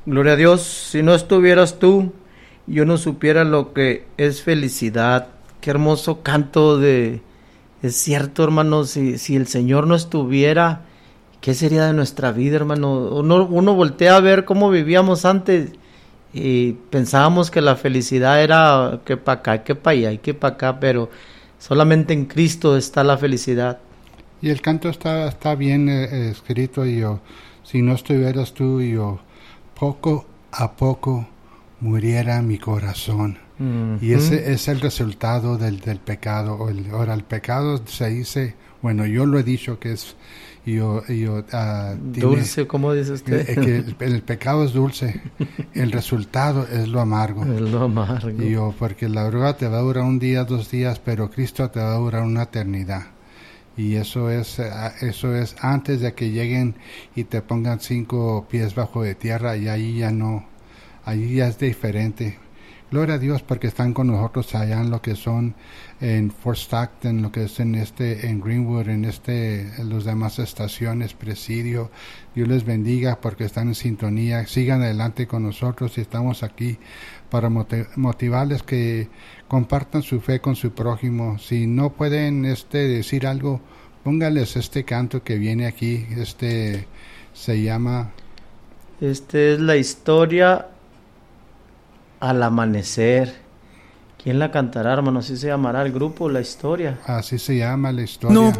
Gloria a Dios, si no estuvieras tú, yo no supiera lo que es felicidad. Qué hermoso canto de... Es cierto, hermano, si el Señor no estuviera, ¿qué sería de nuestra vida, hermano? Uno voltea a ver cómo vivíamos antes y pensábamos que la felicidad era que para acá, que para allá y que para acá, pero solamente en Cristo está la felicidad. Y el canto está bien escrito, y yo, si no estuvieras tú, yo, poco a poco muriera mi corazón. Y ese es el resultado del pecado. Ahora, el pecado se dice, bueno, yo lo he dicho que es... Dulce, ¿cómo dice usted? Que el pecado es dulce, el resultado es lo amargo. Es lo amargo. Porque la droga te va a durar un día, 2 días, pero Cristo te va a durar una eternidad. Y eso es antes de que lleguen y te pongan 5 pies bajo de tierra, y ahí ya no, ahí ya es diferente. Gloria a Dios porque están con nosotros allá en lo que son en Fort Stockton, lo que es en Greenwood, en los demás estaciones, Presidio. Dios les bendiga porque están en sintonía. Sigan adelante con nosotros y estamos aquí para motivarles que compartan su fe con su prójimo. Si no pueden decir algo, póngales este canto que viene aquí. Se llama... Es la historia al amanecer. ¿Quién la cantará, hermano? ¿Así se llamará el grupo, la historia? Así se llama la historia. No